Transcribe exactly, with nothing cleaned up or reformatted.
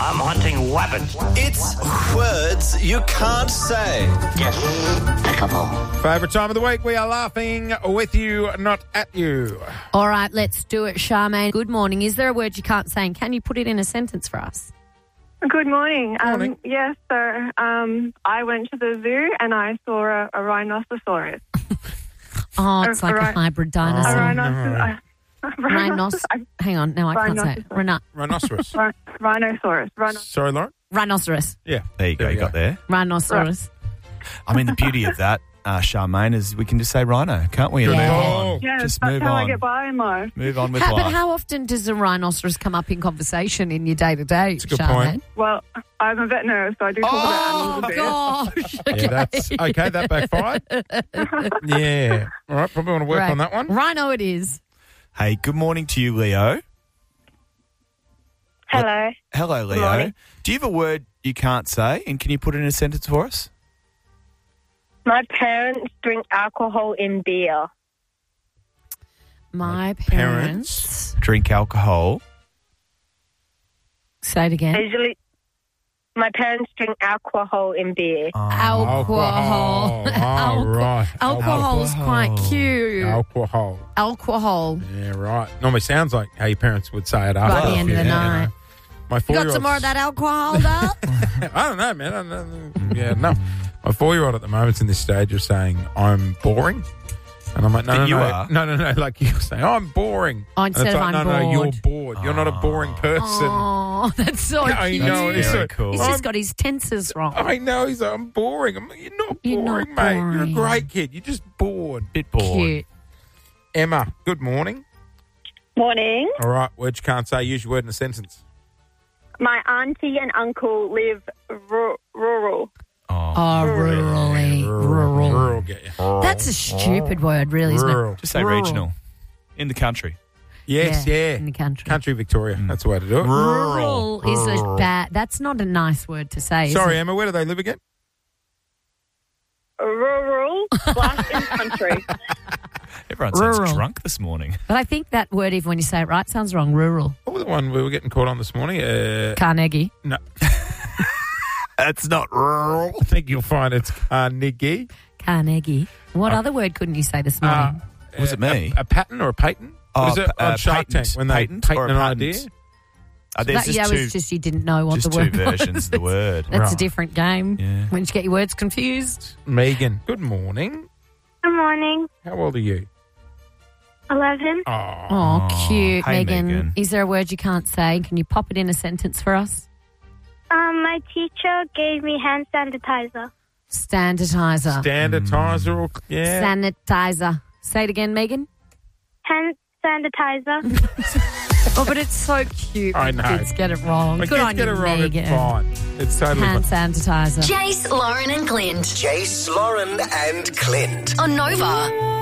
I'm hunting weapons. It's words you can't say. Despicable. Favourite time of the week, we are laughing with you, not at you. All right, let's do it, Charmaine. Good morning. Is there a word you can't say, and can you put it in a sentence for us? Good morning. Morning. Um, yes, so um, I went to the zoo and I saw a, a rhinoceros. Oh, it's A- like a a rhi- hybrid A dinosaur. rhinoceros. Rhinos- Hang on, no, I can't say it. Rhino- Rhinoceros. Rhi- Rhinoceros. Rhino- Sorry, Lauren? rhinoceros. Yeah. There you go, we you got there. Rhinoceros. I mean, the beauty of that, uh, Charmaine, is we can just say rhino, can't we? And Yeah. move on. yes, just that's move how on. I get by in life. Move on with How, but life. how often does a rhinoceros come up in conversation in your day-to-day, It's a good Charmaine? point. Well, I'm a vet nurse, so I do talk Oh, about animals a bit. gosh. Yeah, that's okay. That backfired. Yeah. All right. Probably want to work Right. on that one. Rhino it is. Hey, good morning to you, Leo. Hello. Hello, Leo. morning. Do you have a word you can't say, and can you put it in a sentence for us? My parents drink alcohol in beer. My parents. parents. Drink alcohol. Say it again. Usually, my parents drink alcohol in beer. Oh, Alcohol. Oh, Alco- right. Alcohol's quite cute. Alcohol. Alcohol. Yeah, right. Normally sounds like how your parents would say it after. By the end of the Yeah, night. you know. My You got four-year-old's- some more of that alcohol, though? I don't know, man. I don't know. Yeah, no. My four-year-old at the moment's in this stage of saying, I'm boring. And I'm like, no, But no, you no. are. No, no, no. Like you're saying, oh, I'm boring. Oh, And instead it's of like, I'm no, no, bored. you're bored. You're not a boring person. Oh, that's so I cute. know. That's It's very so- cool. He's I'm- just got his tenses wrong. I know. He's like, I'm boring. I'm like, you're not You're boring, not mate. You're a boring. great kid. You're just bored. Bit bored. Cute. Emma, good morning. Morning. All right, word you can't say. Use your word in a sentence. My auntie and uncle live ru- rural. Oh, Oh, rurally. Rural. Rural, get you. That's a stupid word, really, isn't Rural. it? just say Rural. regional. In the country. Yes, yeah. In the country. Country Victoria. That's the way to do it. Rural is a bad. That's not a nice word to say. Is Sorry, it? Emma, where do they live again? Rural slash in country. Everyone sounds Rural. drunk this morning. But I think that word, even when you say it right, sounds wrong. Rural. What was the one we were getting caught on this morning? Uh, Carnegie. no. That's not rural. I think you'll find it's Carnegie. Carnegie. What other word couldn't you say this morning? Uh, Was it me? A, a patent or a patent? Oh, What is it pa- on uh, Shark patent. Tank when they Patent patent or a an patent? idea? Uh, there's that, just yeah, two, it was just you didn't know what just the word two versions was. of the word. That's a Right. different game. Yeah. When you get your words confused. Megan, good morning. Good morning. How old are you? eleven. Oh, Oh, cute. hey, Megan, Megan. is there a word you can't say? Can you pop it in a sentence for us? Um, my teacher gave me hand sanitizer. Standardizer. standardizer. Or, yeah. Sanitizer. Say it again, Megan. Hand sanitizer. Oh, but it's so cute. I when know. Kids get it wrong. When Good kids on get you, it wrong, Megan. it's fine. It's totally Hand fine. sanitizer. Jace, Lauren and Clint Jace, Lauren, and Clint. on Nova.